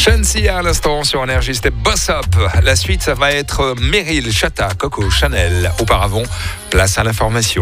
Shensia à l'instant sur Énergie, c'était Boss Up. La suite, ça va être Meryl, Chata, Coco, Chanel. Auparavant, place à l'information.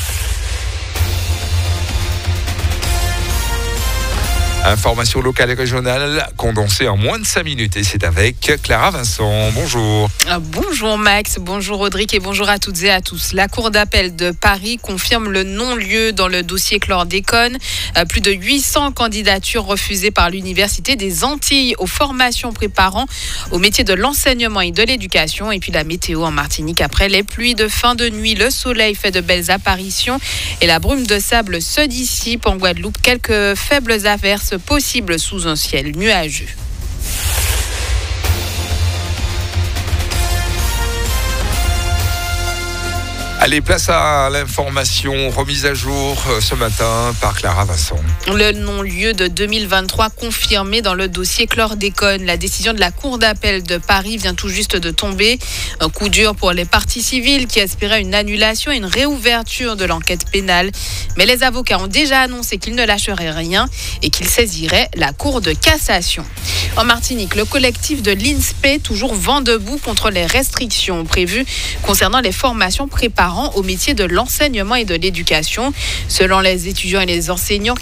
Information locale et régionale condensée en moins de 5 minutes. Et c'est avec Clara Vincent. Bonjour. Bonjour Max, bonjour Audric et bonjour à toutes et à tous. La Cour d'appel de Paris confirme le non-lieu dans le dossier chlordécone. Plus de 800 candidatures refusées par l'Université des Antilles aux formations préparant au métier de l'enseignement et de l'éducation. Et puis la météo en Martinique après les pluies de fin de nuit. Le soleil fait de belles apparitions et la brume de sable se dissipe. En Guadeloupe, quelques faibles averses possibles sous un ciel nuageux. Allez, place à l'information remise à jour ce matin par Clara Vincent. Le non-lieu de 2023 confirmé dans le dossier chlordécone. La décision de la Cour d'appel de Paris vient tout juste de tomber. Un coup dur pour les parties civiles qui espéraient une annulation et une réouverture de l'enquête pénale. Mais les avocats ont déjà annoncé qu'ils ne lâcheraient rien et qu'ils saisiraient la Cour de cassation. En Martinique, le collectif de l'INSPE toujours vent debout contre les restrictions prévues concernant les formations préparant au métier de l'enseignement et de l'éducation. Selon les étudiants et les enseignants,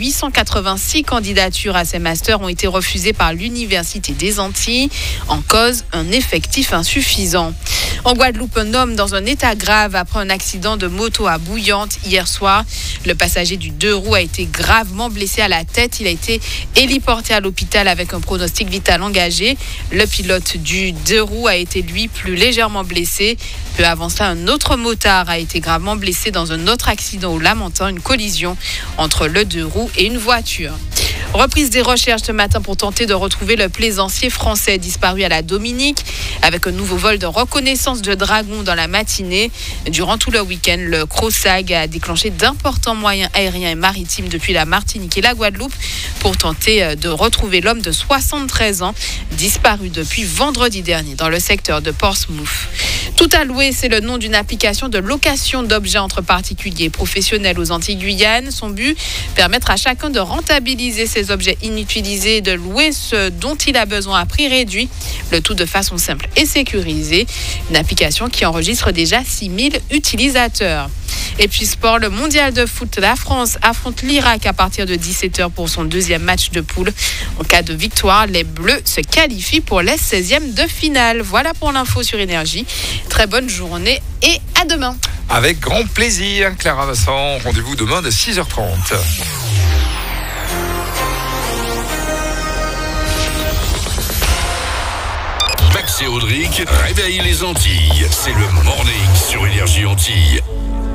886 candidatures à ces masters ont été refusées par l'Université des Antilles. En cause, un effectif insuffisant. En Guadeloupe, un homme dans un état grave après un accident de moto à Bouillante hier soir. Le passager du 2 roues a été gravement blessé à la tête. Il a été héliporté à l'hôpital avec un pronostic vital engagé. Le pilote du 2 roues a été, lui, plus légèrement blessé. Peu avant cela, un autre motard a été gravement blessé dans un autre accident au Lamentin, une collision entre le 2 roues et une voiture. Reprise des recherches ce matin pour tenter de retrouver le plaisancier français disparu à la Dominique avec un nouveau vol de reconnaissance de dragon dans la matinée. Durant tout le week-end, le CROSAG a déclenché d'importants moyens aériens et maritimes depuis la Martinique et la Guadeloupe pour tenter de retrouver l'homme de 73 ans disparu depuis vendredi dernier dans le secteur de Portsmouth. Tout à louer, c'est le nom d'une application de location d'objets entre particuliers et professionnels aux Antilles-Guyane. Son but, permettre à chacun de rentabiliser ses objets inutilisés et de louer ce dont il a besoin à prix réduit, le tout de façon simple et sécurisée. Une application qui enregistre déjà 6000 utilisateurs. Et puis sport, le mondial de foot, la France affronte l'Irak à partir de 17h pour son deuxième match de poule. En cas de victoire, les Bleus se qualifient pour les 16e de finale. Voilà pour l'info sur Énergie. Très bonne journée et à demain. Avec grand plaisir, Clara Vincent. Rendez-vous demain de 6h30. Max et Audric réveillent les Antilles. C'est le morning sur Énergie Antilles.